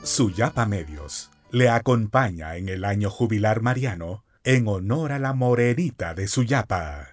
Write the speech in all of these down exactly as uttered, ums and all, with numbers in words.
Suyapa Medios le acompaña en el año jubilar mariano en honor a la morenita de Suyapa.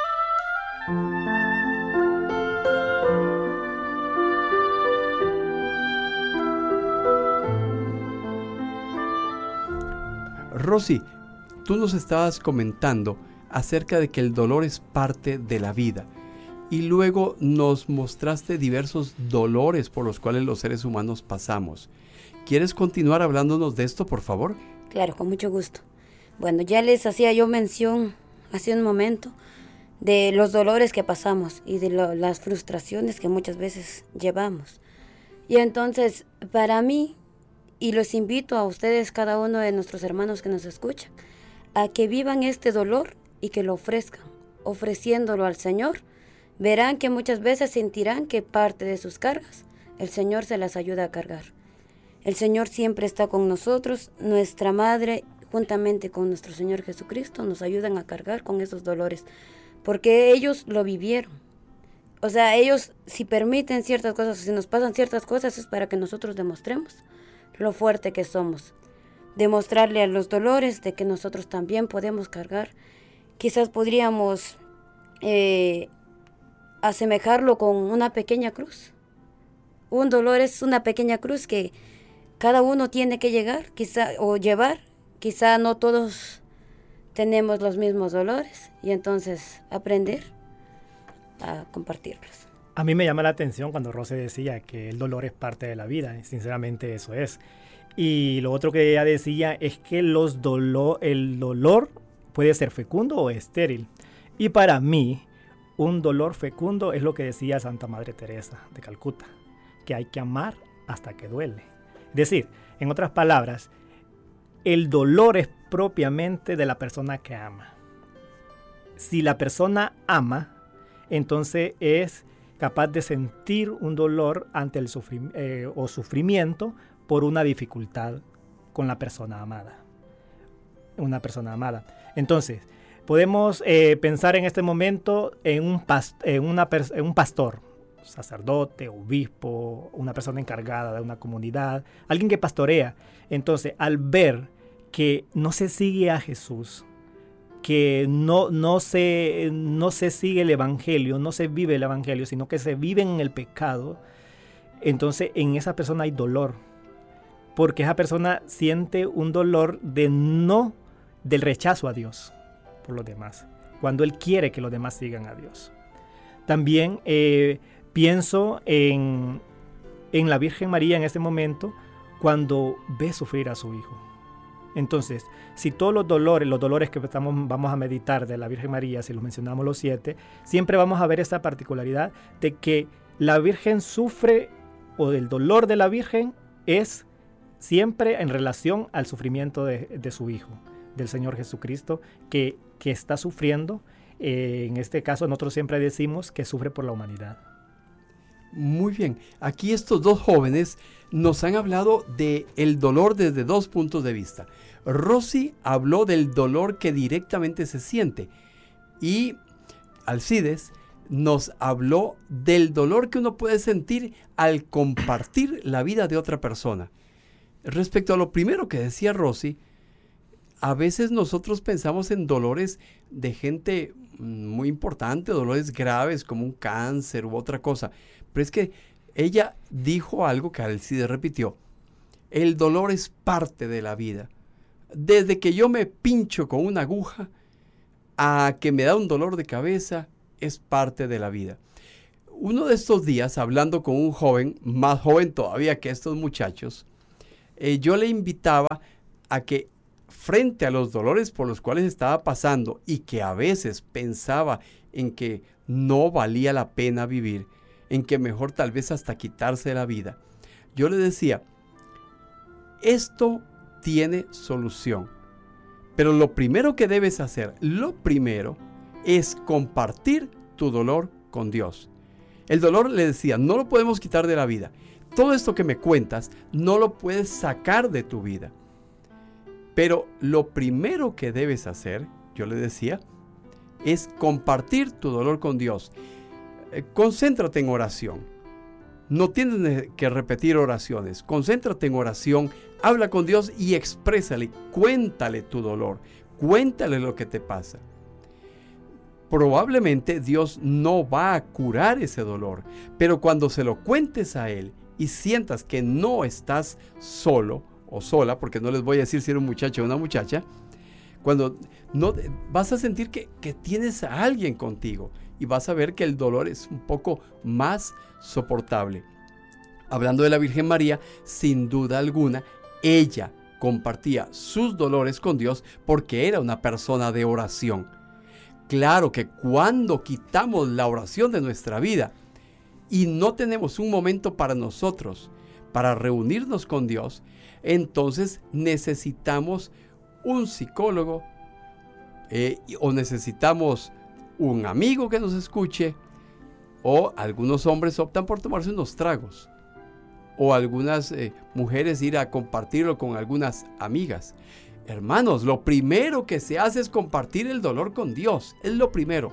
Rosy, tú nos estabas comentando acerca de que el dolor es parte de la vida y luego nos mostraste diversos dolores por los cuales los seres humanos pasamos. ¿Quieres continuar hablándonos de esto, por favor? Claro, con mucho gusto. Bueno, ya les hacía yo mención hace un momento de los dolores que pasamos y de lo, las frustraciones que muchas veces llevamos. Y entonces, para mí, y los invito a ustedes, cada uno de nuestros hermanos que nos escuchan, a que vivan este dolor y que lo ofrezcan. Ofreciéndolo al Señor, verán que muchas veces sentirán que parte de sus cargas, el Señor se las ayuda a cargar. El Señor siempre está con nosotros, nuestra Madre, juntamente con nuestro Señor Jesucristo, nos ayudan a cargar con esos dolores, porque ellos lo vivieron. O sea, ellos, si permiten ciertas cosas, si nos pasan ciertas cosas, es para que nosotros demostremos lo fuerte que somos. Demostrarle a los dolores de que nosotros también podemos cargar. Quizás podríamos eh, asemejarlo con una pequeña cruz. Un dolor es una pequeña cruz que cada uno tiene que llegar, quizá, o llevar. Quizá no todos tenemos los mismos dolores y entonces aprender a compartirlos. A mí me llama la atención cuando Rosy decía que el dolor es parte de la vida, y sinceramente eso es. Y lo otro que ella decía es que los dolo- el dolor puede ser fecundo o estéril. Y para mí, un dolor fecundo es lo que decía Santa Madre Teresa de Calcuta, que hay que amar hasta que duele. Es decir, en otras palabras, el dolor es propiamente de la persona que ama. Si la persona ama, entonces es capaz de sentir un dolor ante el sufri- eh, o sufrimiento por una dificultad con la persona amada. Una persona amada. Entonces, podemos eh, pensar en este momento en un, past- en una pers- en un pastor, sacerdote, obispo, una persona encargada de una comunidad, alguien que pastorea. Entonces, al ver que no se sigue a Jesús, que no, no, se, no se sigue el evangelio, no se vive el evangelio, sino que se vive en el pecado, entonces en esa persona hay dolor, porque esa persona siente un dolor de no, del rechazo a Dios por los demás, cuando él quiere que los demás sigan a Dios. También eh, pienso en, en la Virgen María en este momento, cuando ve sufrir a su hijo. Entonces, si todos los dolores, los dolores que estamos, vamos a meditar de la Virgen María, si los mencionamos los siete, siempre vamos a ver esta particularidad de que la Virgen sufre, o el dolor de la Virgen es siempre en relación al sufrimiento de, de su Hijo, del Señor Jesucristo, que, que está sufriendo. Eh, en este caso, nosotros siempre decimos que sufre por la humanidad. Muy bien, aquí estos dos jóvenes nos han hablado de el dolor desde dos puntos de vista. Rosy habló del dolor que directamente se siente y Alcides nos habló del dolor que uno puede sentir al compartir la vida de otra persona. Respecto a lo primero que decía Rosy, a veces nosotros pensamos en dolores de gente muy importante, dolores graves como un cáncer u otra cosa. Pero es que ella dijo algo que Alcides repitió. El dolor es parte de la vida. Desde que yo me pincho con una aguja a que me da un dolor de cabeza, es parte de la vida. Uno de estos días, hablando con un joven, más joven todavía que estos muchachos, eh, yo le invitaba a que frente a los dolores por los cuales estaba pasando y que a veces pensaba en que no valía la pena vivir, en que mejor tal vez hasta quitarse la vida, yo le decía, esto tiene solución, pero lo primero que debes hacer, lo primero, es compartir tu dolor con Dios. El dolor, le decía, no lo podemos quitar de la vida. Todo esto que me cuentas, no lo puedes sacar de tu vida. Pero lo primero que debes hacer, yo le decía, es compartir tu dolor con Dios. Eh, concéntrate en oración. No tienes que repetir oraciones. Concéntrate en oración, habla con Dios y exprésale, cuéntale tu dolor, cuéntale lo que te pasa. Probablemente Dios no va a curar ese dolor, pero cuando se lo cuentes a Él y sientas que no estás solo o sola, porque no les voy a decir si eres un muchacho o una muchacha, cuando no, vas a sentir que, que tienes a alguien contigo y vas a ver que el dolor es un poco más soportable. Hablando de la Virgen María, sin duda alguna, ella compartía sus dolores con Dios porque era una persona de oración. Claro que cuando quitamos la oración de nuestra vida y no tenemos un momento para nosotros, para reunirnos con Dios, entonces necesitamos un psicólogo eh, o necesitamos un amigo que nos escuche, o algunos hombres optan por tomarse unos tragos, o algunas eh, mujeres ir a compartirlo con algunas amigas. Hermanos, lo primero que se hace es compartir el dolor con Dios, es lo primero,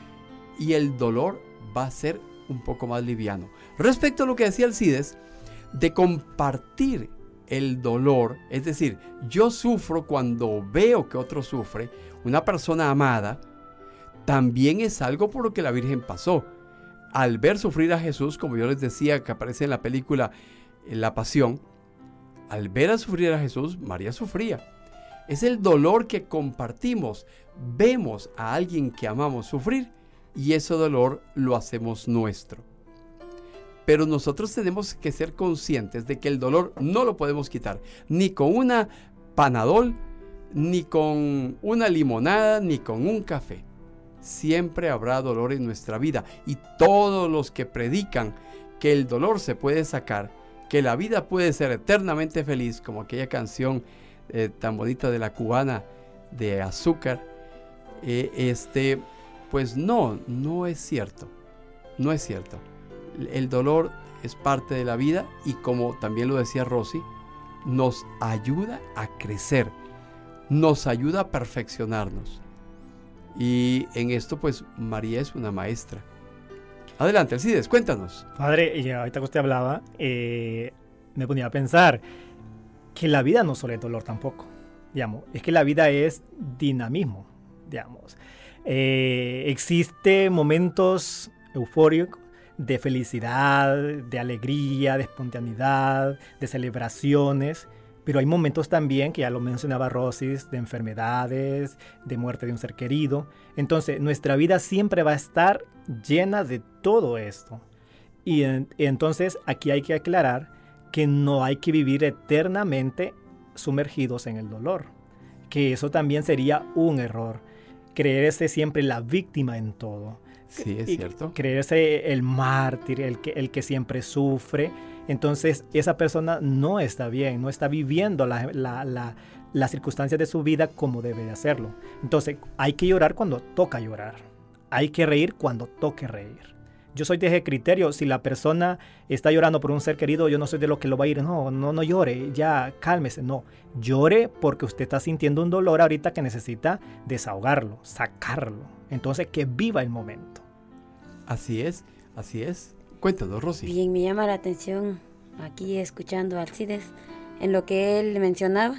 y el dolor va a ser un poco más liviano. Respecto a lo que decía Alcides, de compartir el dolor, es decir, yo sufro cuando veo que otro sufre, una persona amada, también es algo por lo que la Virgen pasó. Al ver sufrir a Jesús, como yo les decía que aparece en la película La Pasión, al ver a sufrir a Jesús, María sufría. Es el dolor que compartimos. Vemos a alguien que amamos sufrir y ese dolor lo hacemos nuestro. Pero nosotros tenemos que ser conscientes de que el dolor no lo podemos quitar, ni con una Panadol, ni con una limonada, ni con un café. Siempre habrá dolor en nuestra vida y todos los que predican que el dolor se puede sacar, que la vida puede ser eternamente feliz, como aquella canción eh, tan bonita de la cubana de Azúcar, eh, este, pues no, no es cierto, no es cierto. El dolor es parte de la vida y, como también lo decía Rosy, nos ayuda a crecer, nos ayuda a perfeccionarnos. Y en esto, pues, María es una maestra. Adelante, Alcides, cuéntanos. Padre, y ahorita que usted hablaba, eh, me ponía a pensar que la vida no solo es dolor tampoco, digamos, es que la vida es dinamismo, digamos. Eh, existe momentos eufóricos, de felicidad, de alegría, de espontaneidad, de celebraciones, pero hay momentos también, que ya lo mencionaba Rosis, de enfermedades, de muerte de un ser querido. Entonces, nuestra vida siempre va a estar llena de todo esto. Y en, entonces, aquí hay que aclarar que no hay que vivir eternamente sumergidos en el dolor, que eso también sería un error, creerse siempre la víctima en todo. Sí, es y cierto. Creerse el mártir, el que, el que siempre sufre. Entonces esa persona no está bien, no está viviendo la, la, la, las circunstancias de su vida como debe de hacerlo. Entonces hay que llorar cuando toca llorar. Hay que reír cuando toque reír. Yo soy de ese criterio. Si la persona está llorando por un ser querido, yo no soy de lo que lo va a ir, no, no, no llore, ya cálmese. No, llore porque usted está sintiendo un dolor ahorita que necesita desahogarlo, sacarlo. Entonces, que viva el momento. Así es, así es. Cuéntanos, Rosy. Bien, me llama la atención aquí escuchando a Alcides en lo que él mencionaba.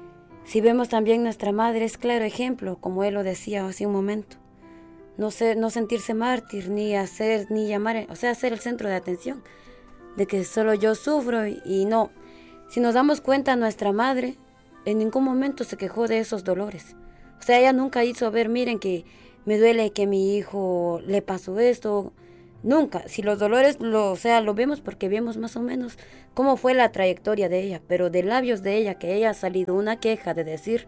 Si vemos también nuestra madre, es claro ejemplo, como él lo decía hace un momento. No, ser, no sentirse mártir, ni hacer, ni llamar, o sea, ser el centro de atención, de que solo yo sufro y, y no. Si nos damos cuenta, nuestra madre en ningún momento se quejó de esos dolores. O sea, ella nunca hizo ver, miren que me duele que a mi hijo le pasó esto. Nunca. Si los dolores, lo, o sea, lo vemos porque vemos más o menos cómo fue la trayectoria de ella, pero de labios de ella, que ella ha salido una queja de decir,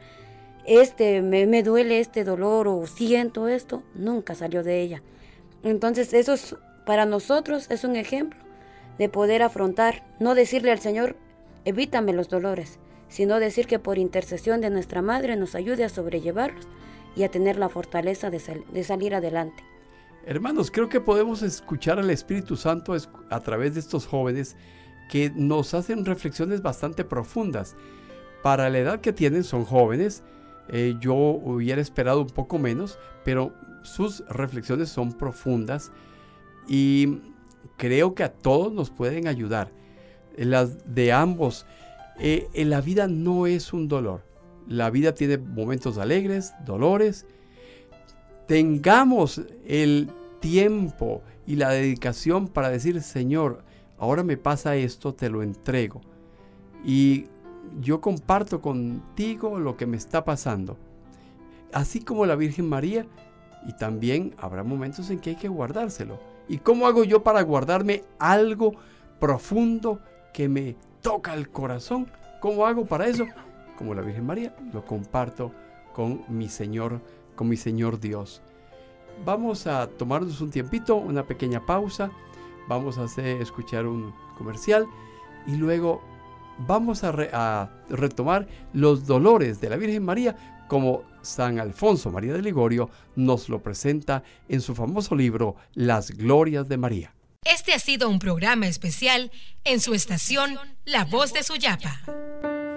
este, me, me duele este dolor o siento esto, nunca salió de ella. Entonces eso es, para nosotros es un ejemplo de poder afrontar, no decirle al Señor, evítame los dolores, sino decir que por intercesión de nuestra Madre nos ayude a sobrellevarlos y a tener la fortaleza de, sal, de salir adelante. Hermanos, creo que podemos escuchar al Espíritu Santo a través de estos jóvenes que nos hacen reflexiones bastante profundas. Para la edad que tienen, son jóvenes, eh, yo hubiera esperado un poco menos, pero sus reflexiones son profundas y creo que a todos nos pueden ayudar. Las de ambos. Eh, en la vida no es un dolor. La vida tiene momentos alegres, dolores. Tengamos el tiempo y la dedicación para decir, Señor, ahora me pasa esto, te lo entrego. Y yo comparto contigo lo que me está pasando. Así como la Virgen María, y también habrá momentos en que hay que guardárselo. ¿Y cómo hago yo para guardarme algo profundo que me toca el corazón? ¿Cómo hago para eso? Como la Virgen María, lo comparto con mi Señor, con mi Señor Dios. Vamos a tomarnos un tiempito, una pequeña pausa. Vamos a hacer, escuchar un comercial y luego vamos a, re, a retomar los dolores de la Virgen María como San Alfonso María de Ligorio nos lo presenta en su famoso libro Las Glorias de María. Este ha sido un programa especial en su estación La Voz de Suyapa.